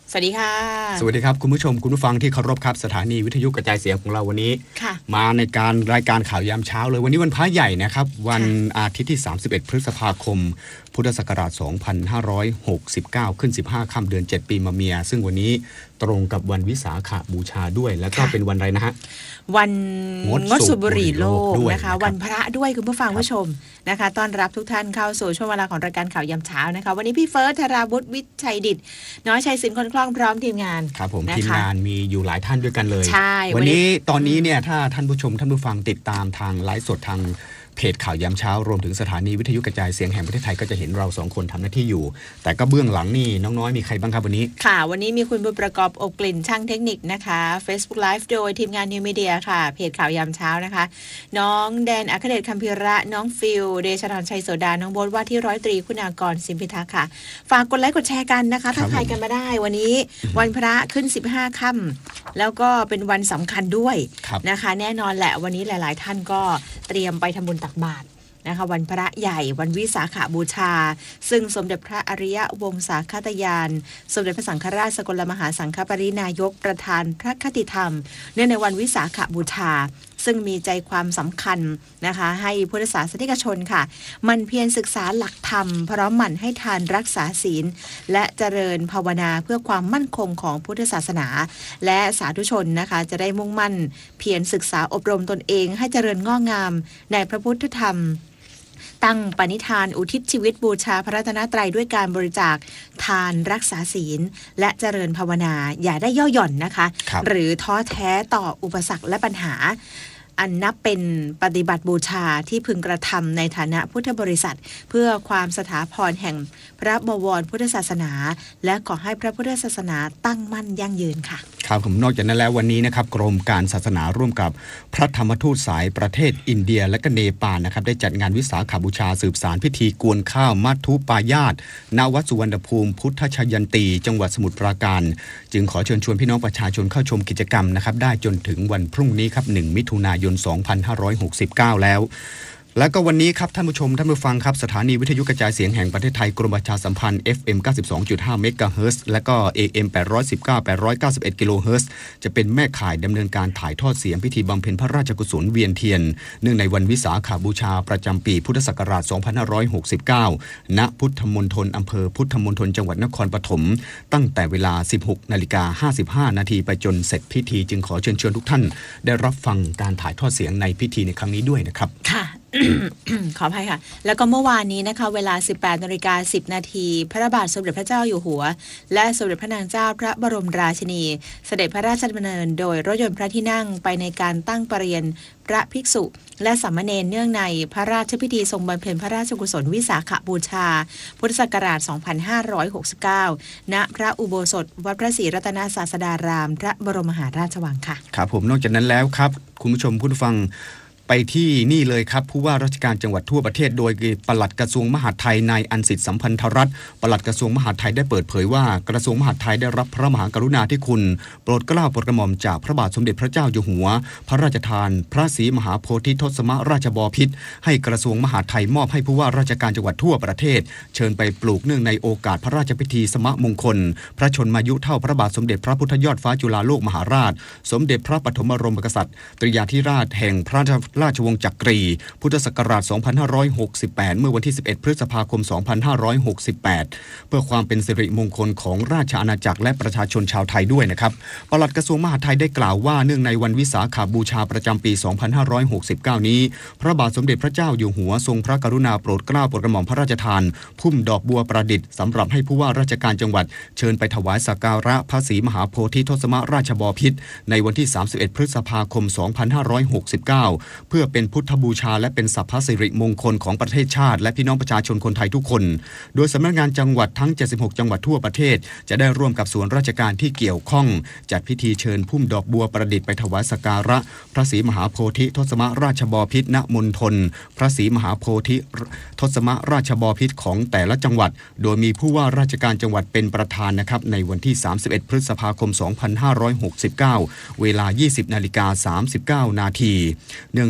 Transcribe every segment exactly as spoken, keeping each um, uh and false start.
สวัสดีค่ะสวัสดีครับคุณผู้ชมคุณผู้ฟังที่เคารพครับสถานีวิทยุกระจายเสียงของเราวันนี้มาในการรายการข่าวยามเช้าเลยวันนี้วันพระใหญ่นะครับวันอาทิตย์ที่สามสิบเอ็ดพฤษภาคมพุทธศักราชสองพันห้าร้อยหกสิบเก้าขึ้นสิบห้าค่ำเดือนเจ็ดปีมะเมียซึ่งวันนี้ตรงกับวันวิสาขบูชาด้วยแล้วก็เป็นวันอะไรนะฮะวันงดสูบบุหรี่โลกนะคะวันพระด้วยคุณผู้ฟังผู้ชมนะคะต้อนรับทุกท่านเข้าสู่ช่วงเวลาของรายการข่าวยามเช้านะคะวันนี้พี่เฟิร์สธราวุฒิวิชัยดิษฐ์น้อยชัยศิลป์คนคล่องพร้อมทีมงานครับผมทีมงานมีอยู่หลายท่านด้วยกันเลยใช่วันนี้ตอนนี้เนี่ยถ้าท่านผู้ชมท่านผู้ฟังติดตามทางไลฟ์สดทางเพจข่าวยามเช้ารวมถึงสถานีวิทยุกระจายเสียงแห่งประเทศไทยก็จะเห็นเราสองคนทำหน้าที่อยู่แต่ก็เบื้องหลังนี่น้องน้อยมีใครบ้างครับวันนี้ค่ะวันนี้มีคุณบุญประกอบอบกลิ่นช่างเทคนิคนะคะ Facebook Live โดยทีมงานนิวมีเดียค่ะเพจข่าวยามเช้านะคะน้องแดนอัครเดชคัมพิระน้องฟิลเดชธรชัยโสดาน้องโบ๊ทว่าที่ร้อยตรีคุณากรสิมพิทักษ์ค่ะฝากกดไลค์กดแชร์กันนะคะทักทายกันมาได้วันนี้วันพระขึ้นสิบห้าค่ำแล้วก็เป็นวันสำคัญด้วยนะคะแน่นอนแหละวันนี้หลายๆท่านก็เตรียมไปทำบุญตักบาตรนะคะวันพระใหญ่วันวิสาขบูชาซึ่งสมเด็จพระอริยวงศาคตยานสมเด็จพระสังฆราชสกลมหาสังฆปรินายกประธานพระคติธรรมเนื่องในวันวิสาขบูชาซึ่งมีใจความสำคัญนะคะให้พุทธศาสนิกชนค่ะมันเพียรศึกษาหลักธรรมพร้อมหมั่นให้ทานรักษาศีลและเจริญภาวนาเพื่อความมั่นคงของพุทธศาสนาและสาธุชนนะคะจะได้มุ่งมั่นเพียรศึกษาอบรมตนเองให้เจริญงอกงามในพระพุทธธรรมตั้งปณิธานอุทิศชีวิตบูชาพระรัตนตรัยด้วยการบริจาคทานรักษาศีลและเจริญภาวนาอย่าได้ย่อหย่อนนะคะหรือท้อแท้ต่ออุปสรรคและปัญหาอันนับเป็นปฏิบัติบูชาที่พึงกระทำในฐานะพุทธบริษัทเพื่อความสถาพรแห่งพระบวรพุทธศาสนาและขอให้พระพุทธศาสนาตั้งมั่นยั่งยืนค่ะครับผมนอกจากนั้นแล้ววันนี้นะครับกรมการศาสนาร่วมกับพระธรรมทูตสายประเทศอินเดียและก็เนปาลนะครับได้จัดงานวิสาขบูชาสืบสารพิธีกวนข้าวมัทุปายาตณวัดสุวรรณภูมิพุทธชยันตีจังหวัดสมุทรปราการจึงขอเชิญชวนพี่น้องประชาชนเข้าชมกิจกรรมนะครับได้จนถึงวันพรุ่งนี้ครับหนึ่งมิถุนายนสองพันห้าร้อยหกสิบเก้าแล้วแล้วก็วันนี้ครับท่านผู้ชมท่านผู้ฟังครับสถานีวิทยุกระจายเสียงแห่งประเทศไทยกรมประชาสัมพันธ์ เอฟ เอ็ม เก้าสิบสองจุดห้า เมกะเฮิรตซ์และก็ เอ เอ็ม แปดร้อยสิบเก้า แปดร้อยเก้าสิบเอ็ด กิโลเฮิรตซ์จะเป็นแม่ข่ายดำเนินการถ่ายทอดเสียงพิธีบำเพ็ญพระราชกุศลเวียนเทียนเนื่องในวันวิสาขบูชาประจำปีพุทธศักราชสองพันห้าร้อยหกสิบเก้าณพุทธมณฑลอำเภอพุทธมณฑลจังหวัดนครปฐมตั้งแต่เวลา สิบหกนาฬิกาห้าสิบห้า นาทีไปจนเสร็จพิธีจึงขอเชิญชวนทุกท่านได้รับฟังการถ่ายทอดเสียงในพิธีในครั้งนี้ด้วยนะครับค่ะ ขออภัยค่ะแล้วก็เมื่อวานนี้นะคะเวลา สิบแปดนาฬิกาสิบ นาทีพระบาทสมเด็จพระเจ้าอยู่หัวและสมเด็จพระนางเจ้าพระบรมราชินีเสด็จพระราชดำเนินโดยรถยนต์พระที่นั่งไปในการตั้งประเรียนพระภิกษุและสามเณรเนื่องในพระราชพิธีทรงบำเพ็ญพระราชกุศลวิสาขบูชาพุทธศักราชสองพันห้าร้อยหกสิบเก้าณพระอุโบสถวัดพระศรีรัตนศาสดารามพระบรมมหาราชวังค่ะครับผมนอกจากนั้นแล้วครับคุณผู้ชมผู้ฟังไปที่นี่เลยครับผู้ว่าราชการจังหวัดทั่วประเทศโดยปลัดกระทรวงมหาดไทยนายอันสิทธิ์สัมพันธรัตน์ปลัดกระทรวงมหาดไทยได้เปิดเผยว่ากระทรวงมหาดไทยได้รับพระมหากรุณาธิคุณโปรดเกล้าโปรดกระหม่อมจากพระบาทสมเด็จพระเจ้าอยู่หัวพระราชทานพระศรีมหาโพธิทศมราชบพิตรให้กระทรวงมหาดไทยมอบให้ผู้ว่าราชการจังหวัดทั่วประเทศเชิญไปปลูกเนื่องในโอกาสพระราชพิธีสมมงคลพระชนมายุเท่าพระบาทสมเด็จพระพุทธยอดฟ้าจุฬาโลกมหาราชสมเด็จพระปฐมบรมกษัตริย์ตรียาธิราชแห่งพระราชวงศ์จักรีพุทธศักราชสองพันห้าร้อยหกสิบแปดเมื่อวันที่สิบเอ็ดพฤษภาคมสองพันห้าร้อยหกสิบแปดเพื่อความเป็นสิริมงคลของราชอาณาจักรและประชาชนชาวไทยด้วยนะครับปลัดกระทรวงมหาดไทยได้กล่าวว่าเนื่องในวันวิสาขบูชาประจำปีสองพันห้าร้อยหกสิบเก้านี้พระบาทสมเด็จพระเจ้าอยู่หัวทรงพระกรุณาโปรดเกล้าโปรดกระหม่อมพระราชทานพุ่มดอกบัวประดิษฐ์สำหรับให้ผู้ว่าราชการจังหวัดเชิญไปถวายสักการะพระศรีมหาโพธิทศมราชบพิตรในวันที่สามสิบเอ็ดพฤษภาคมสองพันห้าร้อยหกสิบเก้าเพื่อเป็นพุทธบูชาและเป็นสัพพสิริมงคลของประเทศชาติและพี่น้องประชาชนคนไทยทุกคนโดยสำนักงานจังหวัดทั้งเจ็ดสิบหกจังหวัดทั่วประเทศจะได้ร่วมกับส่วนราชการที่เกี่ยวข้องจัดพิธีเชิญพุ่มดอกบัวประดิษฐ์ไปถวายสักการะพระศรีมหาโพธิทศมราชบพิตรณมณฑลพระศรีมหาโพธิทศมราชบพิตรของแต่ละจังหวัดโดยมีผู้ว่าราชการจังหวัดเป็นประธานนะครับในวันที่สามสิบเอ็ดพฤษภาคมสองพันห้าร้อยหกสิบเก้าเวลา ยี่สิบนาฬิกาสามสิบเก้านาทีเนื่องใน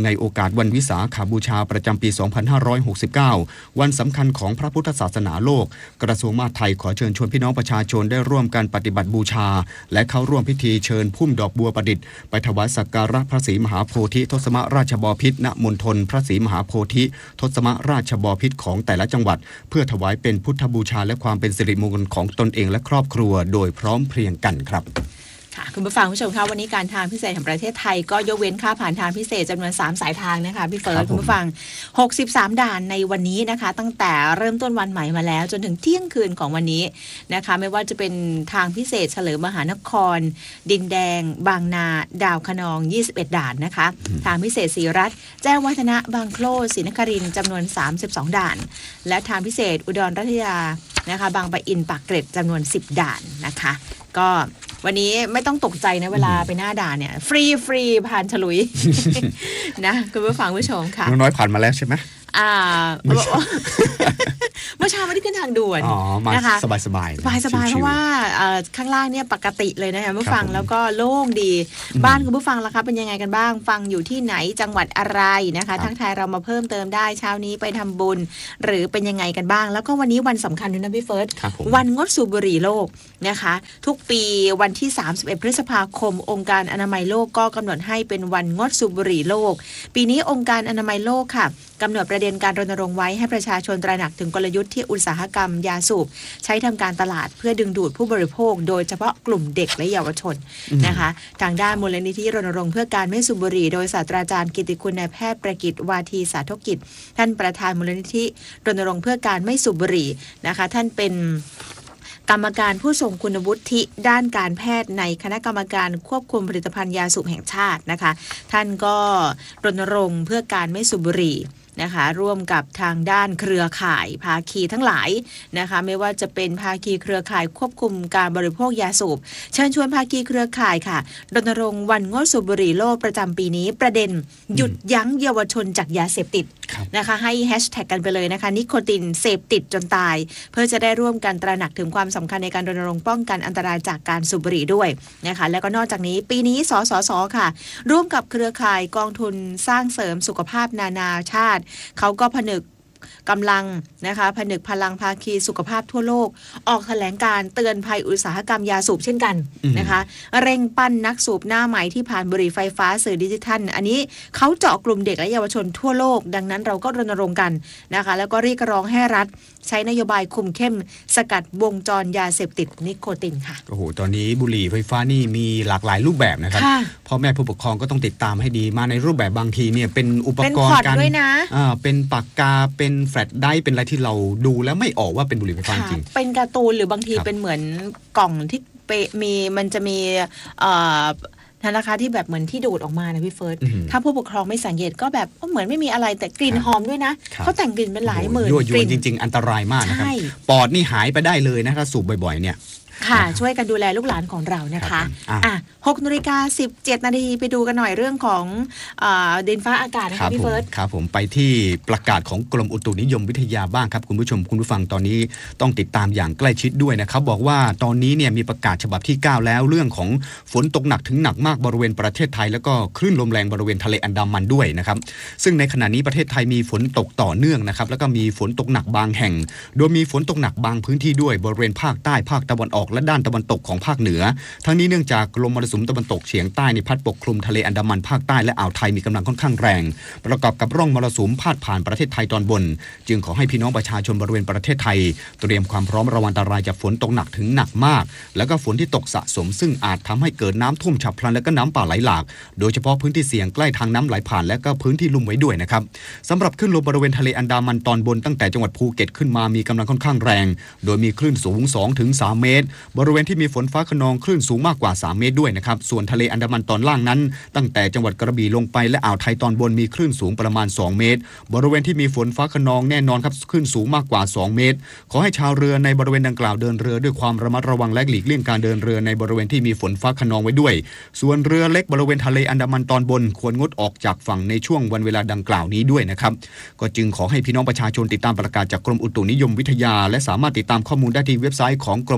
ในโอกาสวันวิสาขบูชาประจำปี สองพันห้าร้อยหกสิบเก้า วันสำคัญของพระพุทธศาสนาโลกกระทรวงมหาดไทยขอเชิญชวนพี่น้องประชาชนได้ร่วมกันปฏิบัติบูชาและเข้าร่วมพิธีเชิญพุ่มดอกบัวประดิษฐ์ไปถวายสักการะพระศรีมหาโพธิทศมราชบพิตรณมณฑลพระศรีมหาโพธิทศมราชบพิตรของแต่ละจังหวัดเพื่อถวายเป็นพุทธบูชาและความเป็นสิริมงคลของตนเองและครอบครัวโดยพร้อมเพรียงกันครับคุณผู้ฟังผู้ชมคะวันนี้การทางพิเศษแห่งประเทศไทยก็ยกเว้นค่าผ่านทางพิเศษจำนวนสามสายทางนะคะพี่เฟิร์สคุณผู้ฟังหกสิบสามด่านในวันนี้นะคะตั้งแต่เริ่มต้นวันใหม่มาแล้วจนถึงเที่ยงคืนของวันนี้นะคะไม่ว่าจะเป็นทางพิเศษเฉลิมมหานครดินแดงบางนาดาวคะนองยี่สิบเอ็ดด่านนะคะทางพิเศษศรีรัตน์แจ้งวัฒนะบางโคลศรีนครินทร์จำนวนสามสิบสองด่านและทางพิเศษอุดรราชธานีนะคะบางปะอินปากเกร็ดจำนวนสิบด่านนะคะก็วันนี้ไม่ต้องตกใจนะเวลาไปหน้าด่านเนี่ยฟรีฟรีผ่านฉลุย นะคุณผู้ฟังผู้ชมค่ะน้อยผ่านมาแล้วใช่ไหมอ่าเมื่อเช้าไม่ได้ขึ้นทางด่วนนะคะสบายสบายสบายสบายเพราะว่าข้างล่างเนี่ยปกติเลยนะคะผู้ฟังแล้วก็โล่งดีบ้านคุณผู้ฟังล่ะคะเป็นยังไงกันบ้างฟังอยู่ที่ไหนจังหวัดอะไรนะคะทักทายเรามาเพิ่มเติมได้เช้านี้ไปทำบุญหรือเป็นยังไงกันบ้างแล้วก็วันนี้วันสำคัญด้วยนะพี่เฟิร์สวันงดสูบบุหรี่โลกนะคะทุกปีวันที่สามสิบเอ็ดพฤษภาคมองค์การอนามัยโลกก็กำหนดให้เป็นวันงดสูบบุหรี่โลกปีนี้องค์การอนามัยโลกค่ะกำหนดประเด็นการรณรงค์ไว้ให้ประชาชนตระหนักถึงกลยุทธ์ที่อุตสาหกรรมยาสูบใช้ทำการตลาดเพื่อดึงดูดผู้บริโภคโดยเฉพาะกลุ่มเด็กและเยาวชนนะคะทางด้านมูลนิธิรณรงค์เพื่อการไม่สูบบุหรี่โดยศาสตราจารย์กิติคุณนายแพทย์ประกิตวาทีสาธกิจท่านประธานมูลนิธิรณรงค์เพื่อการไม่สูบบุหรี่นะคะท่านเป็นกรรมการผู้ทรงคุณวุฒิด้านการแพทย์ในคณะกรรมการควบคุมผลิตภัณฑ์ยาสูบแห่งชาตินะคะท่านก็รณรงค์เพื่อการไม่สูบบุหรี่นะคะร่วมกับทางด้านเครือข่ายภาคีทั้งหลายนะคะไม่ว่าจะเป็นภาคีเครือข่ายควบคุมการบริโภคยาสูบเชิญชวนภาคีเครือข่ายค่ะรณรงค์วันงดสูบบุหรี่โลกประจำปีนี้ประเด็นหยุดยั้งเยาวชนจากยาเสพติดนะคะให้แฮชแท็กกันไปเลยนะคะนิโคตินเสพติดจนตายเพื่อจะได้ร่วมกันตระหนักถึงความสำคัญในการรณรงค์ป้องกันอันตรายจากการสูบบุหรี่ด้วยนะคะแล้วก็นอกจากนี้ปีนี้สสสค่ะร่วมกับเครือข่ายกองทุนสร้างเสริมสุขภาพนานาชาติเขาก็ผนึกกำลังนะคะผนึกพลังภาคีสุขภาพทั่วโลกออกแถลงการเตือนภัยอุตสาหกรรมยาสูบเช่นกันนะคะเร่งปั้นนักสูบหน้าใหม่ที่ผ่านบุหรี่ไฟฟ้าสื่อดิจิทัลอันนี้เขาเจาะกลุ่มเด็กและเยาวชนทั่วโลกดังนั้นเราก็รณรงค์กันนะคะแล้วก็เรียกร้องให้รัฐใช้นโยบายคุมเข้มสกัดวงจรยาเสพติดนิโคตินค่ะโอ้โหตอนนี้บุหรี่ไฟฟ้านี่มีหลากหลายรูปแบบนะครับพ่อแม่ผู้ปกครองก็ต้องติดตามให้ดีมาในรูปแบบบางทีเนี่ยเป็นอุปกรณ์การอ่าเป็นปากกาเป็นแฟลชไดรฟ์เป็นอะไรที่เราดูแล้วไม่ออกว่าเป็นบุหรี่ไฟฟ้าจริงเป็นการ์ตูนหรือบางทีเป็นเหมือนกล่องที่มีมันจะมีเอ่อนะคะที่แบบเหมือนที่ดูดออกมานะพี่เฟิร์สถ้าผู้ปกครองไม่สังเกตก็แบบเหมือนไม่มีอะไรแต่กลิ่นหอมด้วยนะเขาแต่งกลิ่นเป็นหลายหมื่นกลิ่นจริงๆอันตรายมากนะครับปอดนี่หายไปได้เลยนะถ้าสูบบ่อยๆเนี่ยค่ะช่วยกันดูแลลูกหลานของเรานะคะอ่ะหกนาฬิกาสิบเจ็ดนาทีไปดูกันหน่อยเรื่องของดินฟ้าอากาศนะคะพี่เฟิร์สครับผมไปที่ประกาศของกรมอุตุนิยมวิทยาบ้างครับคุณผู้ชมคุณผู้ฟังตอนนี้ต้องติดตามอย่างใกล้ชิดด้วยนะครับบอกว่าตอนนี้เนี่ยมีประกาศฉบับที่เก้าแล้วเรื่องของฝนตกหนักถึงหนักมากบริเวณประเทศไทยแล้วก็คลื่นลมแรงบริเวณทะเลอันดามันด้วยนะครับซึ่งในขณะนี้ประเทศไทยมีฝนตกต่อเนื่องนะครับแล้วก็มีฝนตกหนักบางแห่งโดยมีฝนตกหนักบางพื้นที่ด้วยบริเวณภาคใต้ภาคตะวันออกและด้านตะวันตกของภาคเหนือทั้งนี้เนื่องจากลมมรสุมตะวันตกเฉียงใต้ในพัดปกคลุมทะเลอันดามันภาคใต้และอ่าวไทยมีกำลังค่อนข้างแรงประกอบกับร่องมรสุมพาดผ่านประเทศไทยตอนบนจึงขอให้พี่น้องประชาชนบริเวณประเทศไทยเตรียมความพร้อมระวังอันตรายจากฝนตกหนักถึงหนักมากแล้วก็ฝนที่ตกสะสมซึ่งอาจทำให้เกิดน้ำท่วมฉับพลันและก็น้ำป่าไหลหลากโดยเฉพาะพื้นที่เสี่ยงใกล้ทางน้ำไหลผ่านและก็พื้นที่ลุ่มไว้ด้วยนะครับสำหรับคลื่นลมบริเวณทะเลอันดามันตอนบนตั้งแต่จังหวัดภูเก็ตขึ้นมามีกำลังค่อนข้างแรงโดยมีคลื่นสูง สองถึงสาม เมตรบริเวณที่มีฝนฟ้าคะนองคลื่นสูงมากกว่าสามเมตรด้วยนะครับส่วนทะเลอันดามันตอนล่างนั้นตั้งแต่จังหวัดกระบี่ลงไปและอ่าวไทยตอนบนมีคลื่นสูงประมาณสองเมตรบริเวณที่มีฝนฟ้าคะนองแน่นอนครับคลื่นสูงมากกว่าสองเมตรขอให้ชาวเรือในบริเวณดังกล่าวเดินเรือด้วยความระมัดระวังและหลีกเลี่ยงการเดินเรือในบริเวณที่มีฝนฟ้าคะนองไว้ด้วยส่วนเรือเล็กบริเวณทะเลอันดามันตอนบนควรงดออกจากฝั่งในช่วงวันเวลาดังกล่าวนี้ด้วยนะครับก็จึงขอให้พี่น้องประชาชนติดตามประกาศจากกรมอุตุนิยมวิทยาและสามารถติดตามข้อมูลได้ที่เว็บไซต์ของกรมอุตุนิยม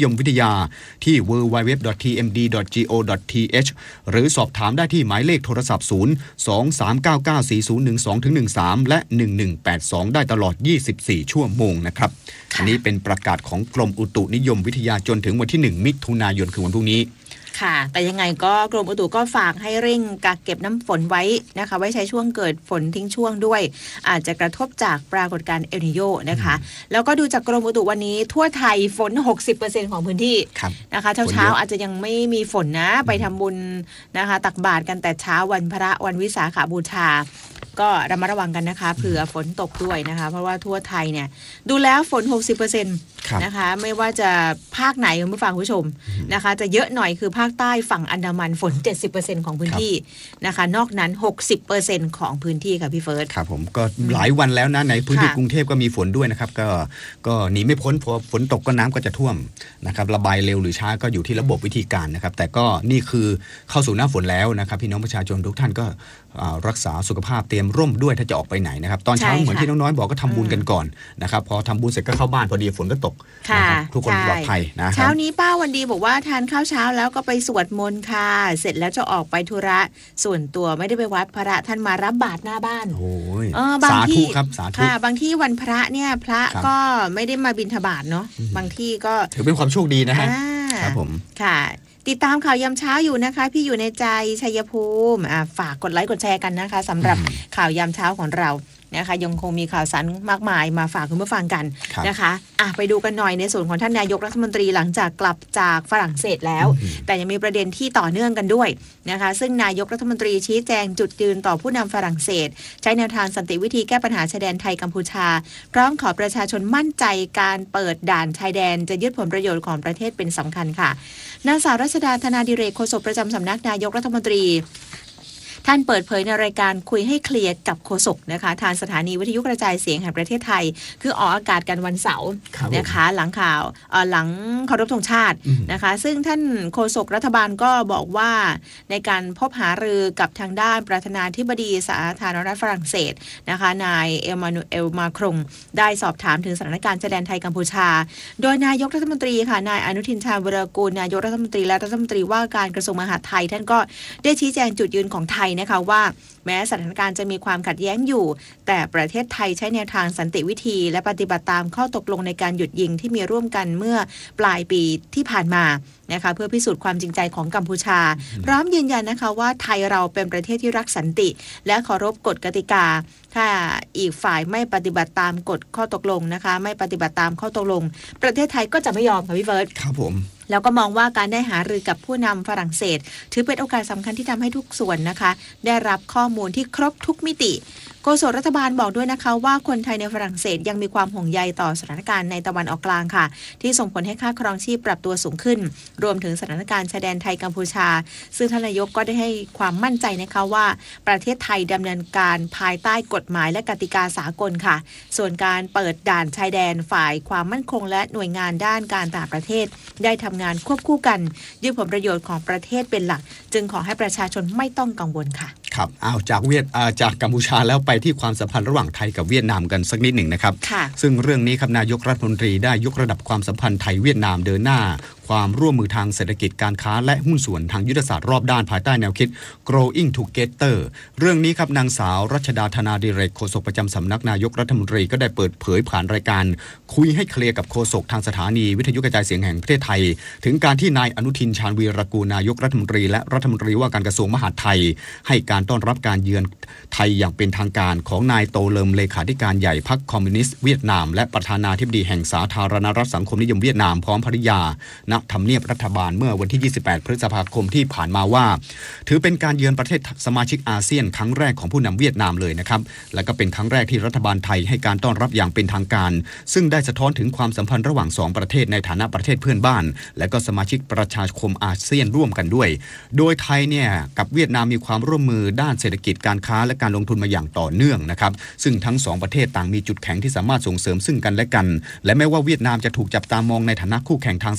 มวิทยาที่ ดับเบิลยู ดับเบิลยู ดับเบิลยู ดอท ที เอ็ม ดี ดอท จี โอ ดอท ที เอช หรือสอบถามได้ที่หมายเลขโทรศัพท์ศูนย์ สอง สาม เก้า เก้า สี่ ศูนย์ หนึ่ง สอง หนึ่ง สาม และหนึ่ง หนึ่ง แปด สองได้ตลอดยี่สิบสี่ชั่วโมงนะครับอันนี้เป็นประกาศของกรมอุตุนิยมวิทยาจนถึงวันที่หนึ่งมิถุนายนคือวันพรุ่งนี้ค่ะแต่ยังไงก็กรมอุตุก็ฝากให้เร่งกักเก็บน้ำฝนไว้นะคะไว้ใช้ช่วงเกิดฝนทิ้งช่วงด้วยอาจจะกระทบจากปรากฏการณ์เอลนิโญนะคะแล้วก็ดูจากกรมอุตุวันนี้ทั่วไทยฝน หกสิบเปอร์เซ็นต์ ของพื้นที่นะคะเช้าๆอาจจะยังไม่มีฝนนะไปทำบุญนะคะตักบาตรกันแต่เช้าวันพระวันวิสาขบูชาก็ระมัดระวังกันนะคะเผื่อฝนตกด้วยนะคะเพราะว่าทั่วไทยเนี่ยดูแล้วฝน หกสิบเปอร์เซ็นต์ นะคะไม่ว่าจะภาคไหนคุณผู้ฟังผู้ชมนะคะจะเยอะหน่อยคือภาคใต้ฝั่งอันดามันฝน เจ็ดสิบเปอร์เซ็นต์ ของพื้นที่นะคะนอกนั้น หกสิบเปอร์เซ็นต์ ของพื้นที่ค่ะพี่เฟิร์สครับผมก็หลายวันแล้วนะในพื้นที่กรุงเทพก็มีฝนด้วยนะครับก็ก็หนีไม่พ้นพอฝนตกก็น้ำก็จะท่วมนะครับระบายเร็วหรือช้าก็อยู่ที่ระบบวิธีการนะครับแต่ก็นี่คือเข้าสู่หน้าฝนแล้วนะครับพี่น้องประชาชนทุกท่านก็รักษาสุขภาพเตรียมร่มด้วยถ้าจะออกไปไหนนะครับตอนเช้าเหมือนที่น้องน้อยบอกก็ทำบุญกันก่อนนะครับพอทำบุญเสร็จก็เข้าบ้านพอดีฝนก็ตกนะครับทุกคนปลอดภัยนะเช้านี้ป้าวันดีบอกว่าทานข้าวเช้าแล้วก็ไปสวดมนต์ค่ะเสร็จแล้วจะออกไปธุระส่วนตัวไม่ได้ไปวัดพระท่านมารับบาตรหน้าบ้านโอ้ยสาธุครับสาธุค่ะบางที่วันพระเนี่ยพระก็ไม่ได้มาบิณฑบาตเนาะบางที่ก็ถือเป็นความโชคดีนะฮะครับผมค่ะติดตามข่าวยามเช้าอยู่นะคะพี่อยู่ในใจชัยภูมิฝากกดไลค์กดแชร์กันนะคะสำหรับข่าวยามเช้าของเรานะคะยังคงมีข่าวสารมากมายมาฝากคุณผู้ฟังกันนะคะอ่ะไปดูกันหน่อยในส่วนของท่านนายกรัฐมนตรีหลังจากกลับจากฝรั่งเศสแล้วแต่ยังมีประเด็นที่ต่อเนื่องกันด้วยนะคะซึ่งนายกรัฐมนตรีชี้แจงจุดยืนต่อผู้นำฝรั่งเศสใช้แนวทางสันติวิธีแก้ปัญหาชายแดนไทยกัมพูชาพร้อมขอประชาชนมั่นใจการเปิดด่านชายแดนจะยึดผลประโยชน์ของประเทศเป็นสำคัญค่ะนางสาวรัชดาธนาดิเรกโฆษกประจำสำนักนายกรัฐมนตรีท่านเปิดเผยในรายการคุยให้เคลียร์กับโฆษกนะคะทางสถานีวิทยุกระจายเสียงแห่งประเทศไทยคือออกอากาศกันวันเสาร์นะคะหลังข่าวหลังเคารพธงชาตินะคะซึ่งท่านโฆษกรัฐบาลก็บอกว่าในการพบหารือกับทางด้านประธานาธิบดีสาธารณรัฐฝรั่งเศสนะคะนายเอมานูเอลมาครงได้สอบถามถึงสถานการณ์ชายแดนไทยกัมพูชาโดยนายกรัฐมนตรีค่ะนายอนุทินชาญวิรากูลนายกรัฐมนตรีและรัฐมนตรีว่าการกระทรวงมหาดไทยท่านก็ได้ชี้แจงจุดยืนของไทยนะคะว่าแม้สถานการณ์จะมีความขัดแย้งอยู่แต่ประเทศไทยใช้แนวทางสันติวิธีและปฏิบัติตามข้อตกลงในการหยุดยิงที่มีร่วมกันเมื่อปลายปีที่ผ่านมานะคะเพื่อพิสูจน์ความจริงใจของกัมพูชาพร้อมยืนยันนะคะว่าไทยเราเป็นประเทศที่รักสันติและเคารพกฎกติกาถ้าอีกฝ่ายไม่ปฏิบัติตามกฎข้อตกลงนะคะไม่ปฏิบัติตามข้อตกลงประเทศไทยก็จะไม่ยอมค่ะพี่เฟิร์สครับผมแล้วก็มองว่าการได้หารือกับผู้นำฝรั่งเศสถือเป็นโอกาสสำคัญที่ทำให้ทุกส่วนนะคะได้รับข้อมูลที่ครบทุกมิติโฆษกรัฐบาลบอกด้วยนะคะว่าคนไทยในฝรั่งเศสยังมีความห่วงใยต่อสถานการณ์ในตะวันออกกลางค่ะที่ส่งผลให้ค่าครองชีพปรับตัวสูงขึ้นรวมถึงสถานการณ์ชายแดนไทยกัมพูชาซึ่งท่านนายกก็ได้ให้ความมั่นใจนะคะว่าประเทศไทยดำเนินการภายใต้กฎหมายและกติกาสากลค่ะส่วนการเปิดด่านชายแดนฝ่ายความมั่นคงและหน่วยงานด้านการต่างประเทศได้ทำงานควบคู่กันยึดผลประโยชน์ของประเทศเป็นหลักจึงขอให้ประชาชนไม่ต้องกังวลค่ะครับอ้าวจากเวียดจากกัมพูชาแล้วไปที่ความสัมพันธ์ระหว่างไทยกับเวียดนามกันสักนิดหนึ่งนะครับซึ่งเรื่องนี้ครับนายกรัฐมนตรีได้ยกระดับความสัมพันธ์ไทยเวียดนามเดินหน้าความร่วมมือทางเศรษฐกิจการค้าและหุ้นส่วนทางยุทธศาสตร์รอบด้านภายใต้แนวคิด growing together เรื่องนี้ครับนางสาวรัชดาธนาดิเรกโฆษกประจำสำนักนายกรัฐมนตรีก็ได้เปิดเผยผ่านรายการคุยให้เคลียร์กับโฆษกทางสถานีวิทยุกระจายเสียงแห่งประเทศไทยถึงการที่นายอนุทินชาญวีรกูลนายกรัฐมนตรีและรัฐมนตรีว่าการกระทรวงมหาดไทยให้การต้อนรับการเยือนไทยอย่างเป็นทางการของนายโตเลิมเลขาธิการใหญ่พรรคคอมมิวนิสต์เวียดนามและประธานาธิบดีแห่งสาธารณรัฐสังคมนิยมเวียดนามพร้อมภริยาณทำเนียบรัฐบาลเมื่อวันที่ยี่สิบแปดพฤษภาคมที่ผ่านมาว่าถือเป็นการเยือนประเทศสมาชิกอาเซียนครั้งแรกของผู้นำเวียดนามเลยนะครับและก็เป็นครั้งแรกที่รัฐบาลไทยให้การต้อนรับอย่างเป็นทางการซึ่งได้สะท้อนถึงความสัมพันธ์ระหว่างสองประเทศในฐานะประเทศเพื่อนบ้านและก็สมาชิกประชาคมอาเซียนร่วมกันด้วยโดยไทยเนี่ยกับเวียดนามมีความร่วมมือด้านเศรษฐกิจการค้าและการลงทุนมาอย่างต่อเนื่องนะครับซึ่งทั้งสองประเทศต่างมีจุดแข็งที่สามารถส่งเสริมซึ่งกันและกันและแม้ว่าเวียดนามจะถูกจับตามองในฐานะคู่แข่งทางเศรษฐกิจของ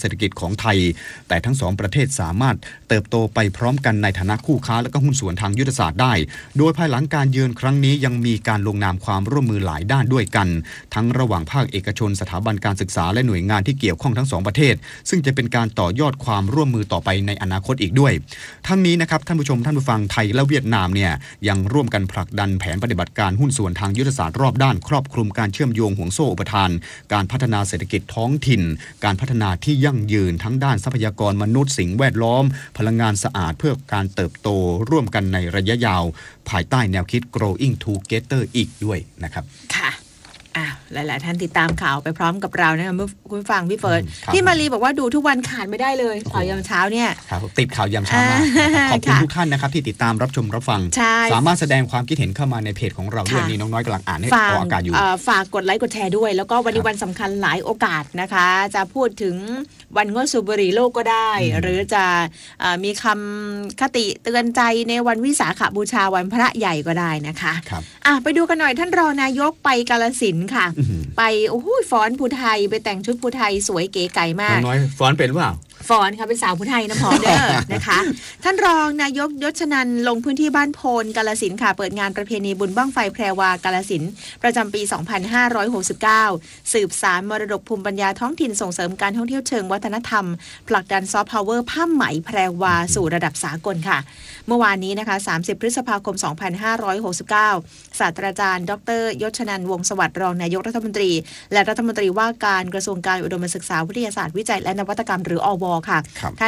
ของไทยแต่ทั้งสองประเทศสามารถเติบโตไปพร้อมกันในฐานะคู่ค้าและก็หุ้นส่วนทางยุทธศาสตร์ได้โดยภายหลังการเยือนครั้งนี้ยังมีการลงนามความร่วมมือหลายด้านด้วยกันทั้งระหว่างภาคเอกชนสถาบันการศึกษาและหน่วยงานที่เกี่ยวข้องทั้งสองประเทศซึ่งจะเป็นการต่อยอดความร่วมมือต่อไปในอนาคตอีกด้วยทั้งนี้นะครับท่านผู้ชมท่านผู้ฟังไทยและเวียดนามเนี่ยยังร่วมกันผลักดันแผนปฏิบัติการหุ้นส่วนทางยุทธศาสตร์รอบด้านครอบคลุมการเชื่อมโยงห่วงโซ่อุปทานการพัฒนาเศรษฐกิจท้องถิ่นการพัฒนาที่ยั่งยืนทั้งด้านทรัพยากรมนุษย์สิ่งแวดล้อมพลังงานสะอาดเพื่อการเติบโตร่วมกันในระยะยาวภายใต้แนวคิด growing together อีกด้วยนะครับค่ะอ่ะหลายๆท่านติดตามข่าวไปพร้อมกับเรานะคะคุณฟังพี่เฟิร์สพี่มารีบอกว่าดูทุกวันขาดไม่ได้เลยข่าวยามเช้าเนี่ยติดข่าวยามเช้ามากขอบคุณทุกท่านนะครับที่ติดตามรับชมรับฟังสามารถแสดงความคิดเห็นเข้ามาในเพจของเราด้วยนี่น้องน้อยกำลังอ่านให้ออกอากาศอยู่ฝากกดไลค์กดแชร์ด้วยแล้วก็วันนี้วันสำคัญหลายโอกาสนะคะจะพูดถึงวันงดสูบบุหรี่โลกก็ได้หรือจะมีคำคติเตือนใจในวันวิสาขบูชาวันพระใหญ่ก็ได้นะคะอ่ะไปดูกันหน่อยท่านรองนายกไปกาฬสินธุ์ค่ะไปโอ้โหฟ้อนภูไทยไปแต่งชุดภูไทยสวยเก๋ไก๋มากน้อยฟ้อนเป็นเปล่าฟอนค่ะเป็นสาวผู้ไทยน้ำหอมเด้อ นะคะท่านรองนายกยศนันท์ลงพื้นที่บ้านโพนกาฬสินธุ์ค่ะเปิดงานประเพณีบุญบั้งไฟแพรวากาฬสินธุ์ประจำปี สองพันห้าร้อยหกสิบเก้า สืบสานมรดกภูมิปัญญาท้องถิ่นส่งเสริมการท่องเที่ยวเชิงวัฒนธรรมผลักดันซอฟต์พาวเวอร์ผ้าไหมแพรวาสู่ระดับสากลค่ะเมื่อวานนี้นะคะสามสิบพฤษภาคม สองพันห้าร้อยหกสิบเก้า ศาสตราจารย์ดรยศนันท์วงศ์สวัสดิ์รองนายกรัฐมนตรีและรัฐมนตรีว่าการกระทรวงการอุดมศึกษาวิทยาศาสตร์วิจัยและนวัตกรรมหรืออว.ค่ะ